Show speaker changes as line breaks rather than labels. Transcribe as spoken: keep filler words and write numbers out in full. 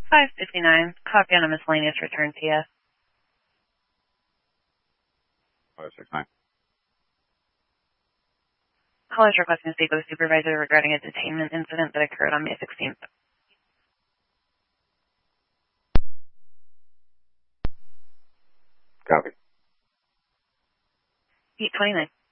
five fifty-nine, copy on a miscellaneous return P S.
five six nine.
Caller is requesting to speak with a supervisor regarding a detainment incident that occurred on May sixteenth.
Copy.
eight twenty-nine.